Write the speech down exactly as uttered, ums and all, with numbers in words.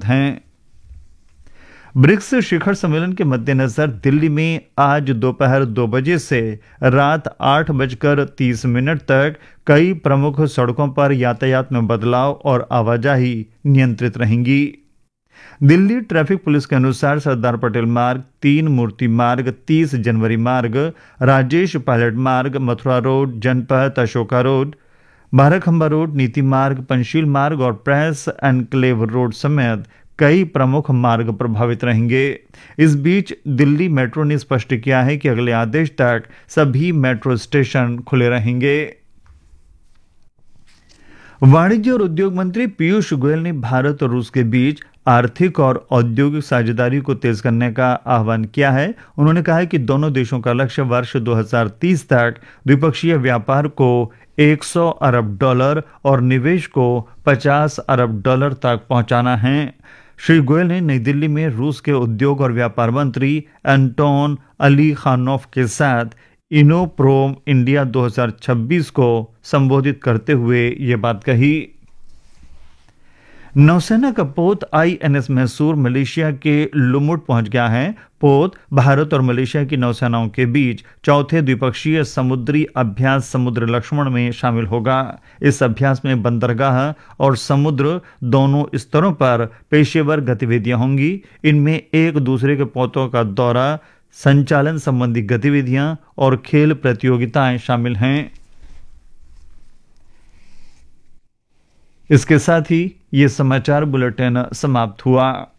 हैं। ब्रिक्स शिखर सम्मेलन के मद्देनजर दिल्ली में आज दोपहर दो बजे से रात आठ बजकर तीस मिनट तक कई प्रमुख सड़कों पर यातायात में बदलाव और आवाजाही नियंत्रित रहेंगी। दिल्ली ट्रैफिक पुलिस के अनुसार सरदार पटेल मार्ग, तीन मूर्ति मार्ग, तीस जनवरी मार्ग, राजेश पायलट मार्ग, मथुरा रोड, जनपथ, अशोका रोड, बाराखंबा रोड, नीति मार्ग, पंचशील मार्ग और प्रेस एनक्लेव रोड समेत कई प्रमुख मार्ग प्रभावित रहेंगे। इस बीच दिल्ली मेट्रो ने स्पष्ट किया है कि अगले आदेश तक सभी मेट्रो स्टेशन खुले रहेंगे। वाणिज्य और उद्योग मंत्री पीयूष गोयल ने भारत और रूस के बीच आर्थिक और औद्योगिक साझेदारी को तेज करने का आह्वान किया है। उन्होंने कहा है कि दोनों देशों का लक्ष्य वर्ष दो हज़ार तीस तक द्विपक्षीय व्यापार को सौ अरब डॉलर और निवेश को पचास अरब डॉलर तक पहुंचाना है। श्री गोयल ने नई दिल्ली में रूस के उद्योग और व्यापार मंत्री एंटोन अली खानोफ के साथ इनोप्रोम इंडिया दो हज़ार छब्बीस को संबोधित करते हुए ये बात कही। नौसेना का पोत आईएनएस मैसूर मलेशिया के लुमुट पहुंच गया है। पोत भारत और मलेशिया की नौसेनाओं के बीच चौथे द्विपक्षीय समुद्री अभ्यास समुद्र लक्ष्मण में शामिल होगा। इस अभ्यास में बंदरगाह और समुद्र दोनों स्तरों पर पेशेवर गतिविधियां होंगी। इनमें एक दूसरे के पोतों का दौरा, संचालन संबंधी गतिविधियां और खेल प्रतियोगिताएं शामिल हैं। इसके साथ ही ये समाचार बुलेटिन समाप्त हुआ।